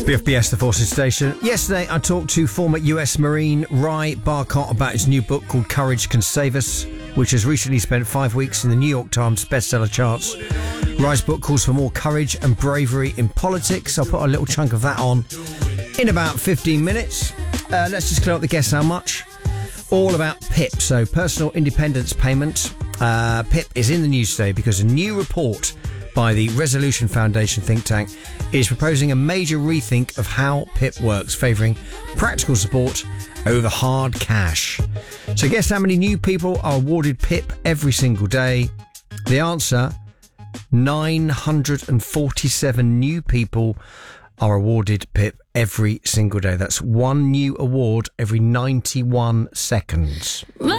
BFBS, the Forces Station. Yesterday, I talked to former US Marine Ry Barcott about his new book called Courage Can Save Us, which has recently spent 5 weeks in the New York Times bestseller charts. Ry's book calls for more courage and bravery in politics. I'll put a little chunk of that on in about 15 minutes. Let's just clear up the guess how much. All about PIP, so Personal Independence Payment. PIP is in the news today because a new report by the Resolution Foundation think tank is proposing a major rethink of how PIP works, favouring practical support over hard cash. So guess how many new people are awarded PIP every single day? The answer, 947 new people are awarded PIP every single day. That's one new award every 91 seconds.